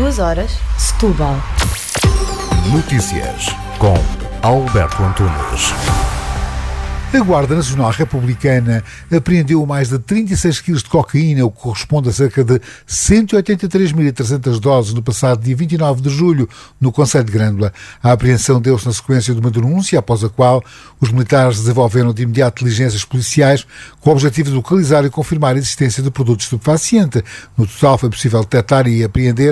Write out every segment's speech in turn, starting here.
2h, Setúbal. Notícias com Alberto Antunes. A Guarda Nacional Republicana apreendeu mais de 36 kg de cocaína, o que corresponde a cerca de 183.300 doses no passado dia 29 de julho, no concelho de Grândola. A apreensão deu-se na sequência de uma denúncia, após a qual os militares desenvolveram de imediato diligências policiais com o objetivo de localizar e confirmar a existência de produtos estupefacientes. No total foi possível detectar e apreender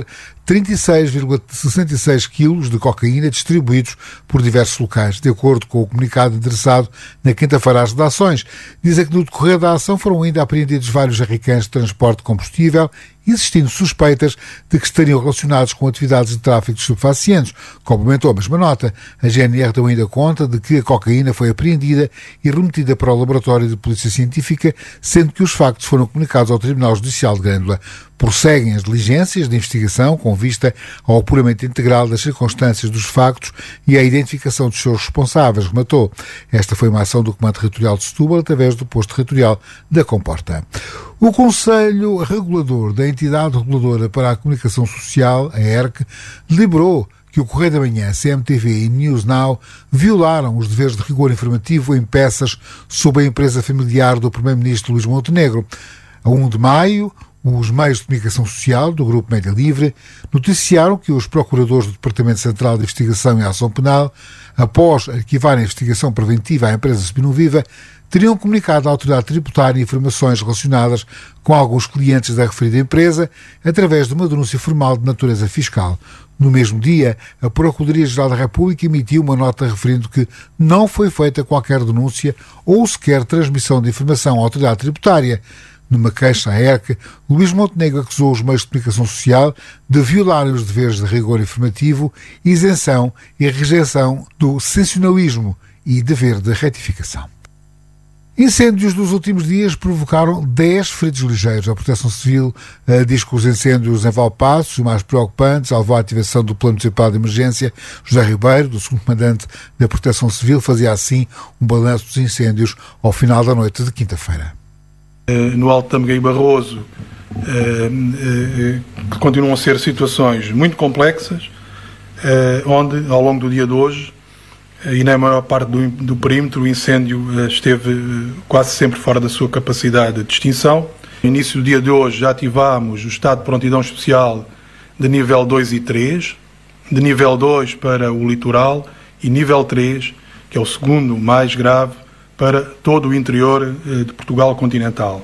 36,66 quilos de cocaína distribuídos por diversos locais, de acordo com o comunicado endereçado na quinta-feira às redações. Dizem que no decorrer da ação foram ainda apreendidos vários jerrycans de transporte de combustível, existindo suspeitas de que estariam relacionados com atividades de tráfico de estupefacientes. Complementou a mesma nota. A GNR deu ainda conta de que a cocaína foi apreendida e remetida para o Laboratório de Polícia Científica, sendo que os factos foram comunicados ao Tribunal Judicial de Grândola. Prosseguem as diligências de investigação com vista ao apuramento integral das circunstâncias dos factos e à identificação dos seus responsáveis, rematou. Esta foi uma ação do Comando Territorial de Setúbal através do posto territorial da Comporta. O Conselho Regulador da Entidade Reguladora para a Comunicação Social, a ERC, deliberou que o Correio da Manhã, CMTV e NewsNow violaram os deveres de rigor informativo em peças sobre a empresa familiar do Primeiro-Ministro Luís Montenegro. A 1 de maio, os meios de comunicação social do Grupo Média Livre noticiaram que os procuradores do Departamento Central de Investigação e Ação Penal, após arquivar a investigação preventiva à empresa Spinoviva, teriam comunicado à autoridade tributária informações relacionadas com alguns clientes da referida empresa através de uma denúncia formal de natureza fiscal. No mesmo dia, a Procuradoria-Geral da República emitiu uma nota referindo que não foi feita qualquer denúncia ou sequer transmissão de informação à autoridade tributária. Numa queixa à ERC, Luís Montenegro acusou os meios de comunicação social de violarem os deveres de rigor informativo, isenção e rejeição do sensacionalismo e dever de retificação. Incêndios dos últimos dias provocaram 10 feridos ligeiros. A Proteção Civil diz que os incêndios em Valpaços, os mais preocupantes, levou à ativação do Plano Municipal de Emergência. José Ribeiro, do segundo comandante da Proteção Civil, fazia assim um balanço dos incêndios ao final da noite de quinta-feira. No Alto Tâmega e Barroso, que continuam a ser situações muito complexas, onde, ao longo do dia de hoje, e na maior parte do perímetro, o incêndio esteve quase sempre fora da sua capacidade de extinção. No início do dia de hoje já ativámos o estado de prontidão especial de nível 2 e 3, de nível 2 para o litoral e nível 3, que é o segundo mais grave, para todo o interior de Portugal continental.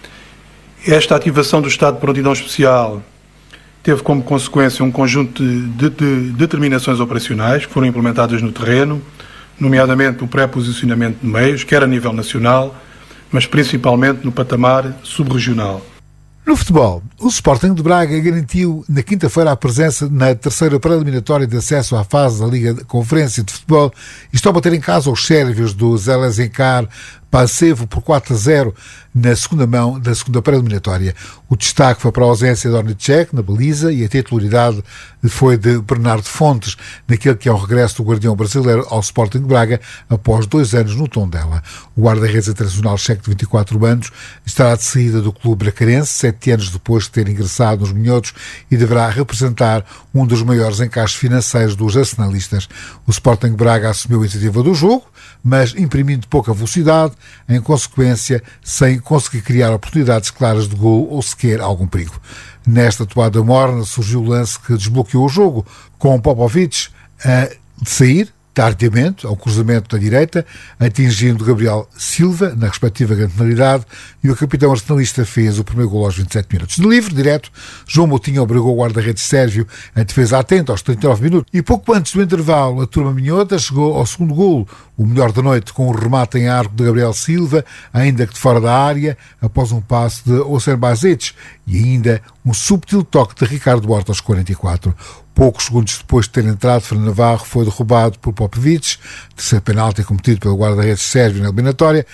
Esta ativação do estado de prontidão especial teve como consequência um conjunto de determinações operacionais que foram implementadas no terreno, nomeadamente o pré-posicionamento de meios, quer a nível nacional, mas principalmente no patamar subregional. No futebol, o Sporting de Braga garantiu na quinta-feira a presença na terceira pré-eliminatória de acesso à fase da Liga de Conferência de Futebol e estão a bater em casa os sérvios do Zelezincar Pančevo por 4-0 na segunda mão da segunda pré-eliminatória. O destaque foi para a ausência de Ornicek na baliza e a titularidade foi de Bernardo Fontes, naquele que é o regresso do guardião brasileiro ao Sporting de Braga após 2 anos no Tondela. O guarda-redes internacional checo de 24 anos estará de saída do clube bracarense 7 anos depois de ter ingressado nos minhotos e deverá representar um dos maiores encaixes financeiros dos arsenalistas. O Sporting de Braga assumiu a iniciativa do jogo, mas imprimindo pouca velocidade, em consequência, sem conseguir criar oportunidades claras de gol ou sequer algum perigo. Nesta toada morna surgiu o lance que desbloqueou o jogo, com Popovic a sair tardiamente ao cruzamento da direita, atingindo Gabriel Silva na respectiva grande penalidade, e o capitão arsenalista fez o primeiro gol aos 27 minutos. De livre, direto, João Moutinho obrigou o guarda-redes sérvio a defesa atenta aos 39 minutos, e pouco antes do intervalo, a turma minhota chegou ao segundo golo, o melhor da noite, com um remate em arco de Gabriel Silva, ainda que de fora da área, após um passe de Osen Bazic, e ainda um subtil toque de Ricardo Horta aos 44. Poucos segundos depois de ter entrado, Fernando Navarro foi derrubado por Popovic, terceiro penalti cometido pelo guarda-redes sérvio na eliminatória,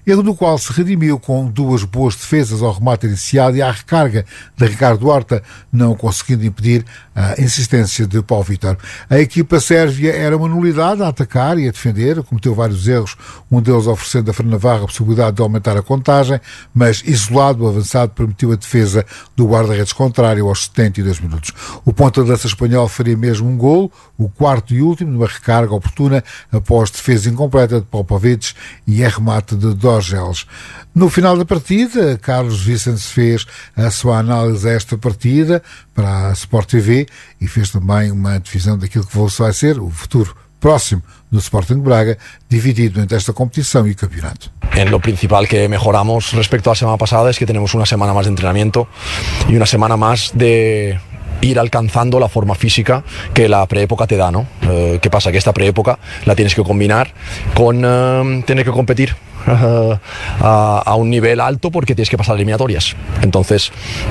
erro do qual se redimiu com 2 boas defesas ao remate iniciado e à recarga de Ricardo Horta, não conseguindo impedir a insistência de Paulo Vítor. A equipa sérvia era uma nulidade a atacar e a defender, cometeu vários erros, um deles oferecendo a Fernando Navarro a possibilidade de aumentar a contagem, mas isolado o avançado permitiu a defesa do guarda-redes contrário aos 72 minutos. O ponta de lança espanhol faria mesmo um golo, o quarto e último, numa recarga oportuna após defesa incompleta de Popovic e remate de Dorgeles. No final da partida, Carlos Vicente fez a sua análise a esta partida para a Sport TV e fez também uma divisão daquilo que vai ser o futuro próximo do Sporting Braga, dividido entre esta competición y el campeonato. En lo principal que mejoramos respecto a la semana pasada es que tenemos una semana más de entrenamiento y una semana más de ir alcanzando la forma física que la preépoca te da, ¿no? ¿Qué pasa? Que esta preépoca la tienes que combinar con tener que competir a un nivel alto porque tienes que pasar eliminatorias. Entonces,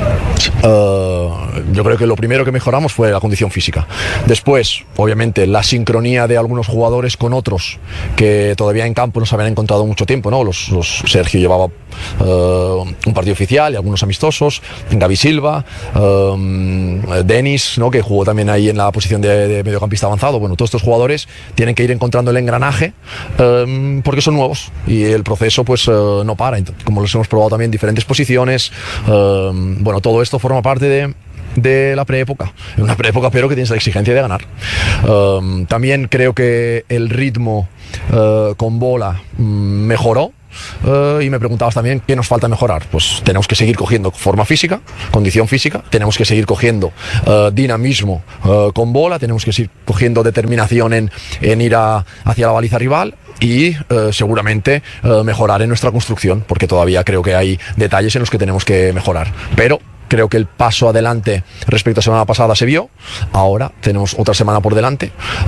yo creo que lo primero que mejoramos fue la condición física. Después, obviamente, la sincronía de algunos jugadores con otros que todavía en campo no se habían encontrado mucho tiempo, ¿no? Sergio llevaba un partido oficial y algunos amistosos, Gaby Silva, Denis, ¿no? Que jugó también ahí en la posición de mediocampista avanzado. Bueno, todos estos jugadores tienen que ir encontrando el engranaje porque son nuevos y el proceso pues no para. Como los hemos probado también en diferentes posiciones, bueno, todo esto forma parte de la preépoca, una preépoca pero que tienes la exigencia de ganar. También creo que el ritmo con bola mejoró. Y me preguntabas también qué nos falta mejorar. Pues tenemos que seguir cogiendo forma física, condición física, tenemos que seguir cogiendo dinamismo con bola, tenemos que seguir cogiendo determinación en ir hacia la baliza rival y seguramente mejorar en nuestra construcción, porque todavía creo que hay detalles en los que tenemos que mejorar. Pero creo que el paso adelante respecto a la semana pasada se vio. Ahora tenemos otra semana por delante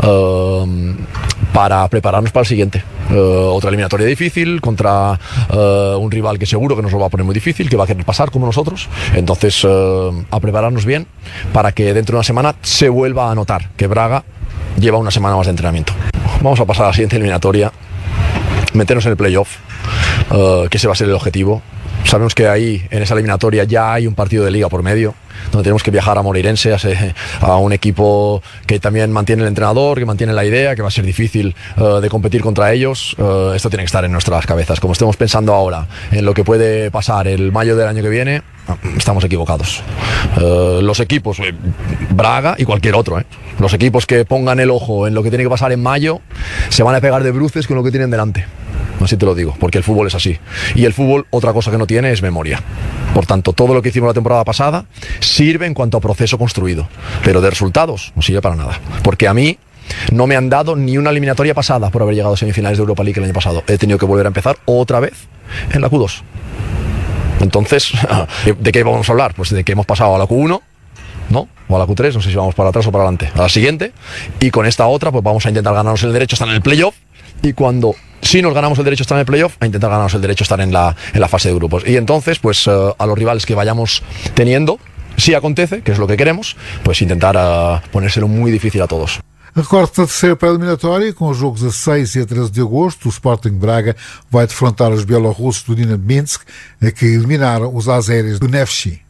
para prepararnos para el siguiente. Otra eliminatoria difícil contra un rival que seguro que nos lo va a poner muy difícil, que va a querer pasar como nosotros. Entonces, a prepararnos bien para que dentro de una semana se vuelva a notar que Braga lleva una semana más de entrenamiento. Vamos a pasar a la siguiente eliminatoria, meternos en el playoff, que ese va a ser el objetivo. Sabemos que ahí, en esa eliminatoria, ya hay un partido de liga por medio, donde tenemos que viajar a Moreirense, a un equipo que también mantiene el entrenador, que mantiene la idea, que va a ser difícil de competir contra ellos. Esto tiene que estar en nuestras cabezas. Como estemos pensando ahora en lo que puede pasar el mayo del año que viene, estamos equivocados. Los equipos, Braga y cualquier otro, los equipos que pongan el ojo en lo que tiene que pasar en mayo, se van a pegar de bruces con lo que tienen delante. Así te lo digo, porque el fútbol es así. Y el fútbol, otra cosa que no tiene es memoria. Por tanto, todo lo que hicimos la temporada pasada sirve en cuanto a proceso construido, pero de resultados no sirve para nada. Porque a mí no me han dado ni una eliminatoria pasada por haber llegado a semifinales de Europa League el año pasado. He tenido que volver a empezar otra vez en la Q2. Entonces, ¿de qué vamos a hablar? Pues de que hemos pasado a la Q1, ¿no? O a la Q3, no sé si vamos para atrás o para adelante. A la siguiente, y con esta otra, pues vamos a intentar ganarnos el derecho a estar en el playoff. Y si nos ganamos el derecho a estar en el playoff, a intentar ganarnos el derecho a estar en la fase de grupos. Y entonces, pues a los rivales que vayamos teniendo, si acontece, que es lo que queremos, pues intentar ponérselo muy difícil a todos. Recorte da terceira pré-eliminatória, com os jogos a 6 e a 13 de agosto. O Sporting Braga vai defrontar os bielorrussos do Dinamo Minsk, que eliminaram os azeres do Neftchi.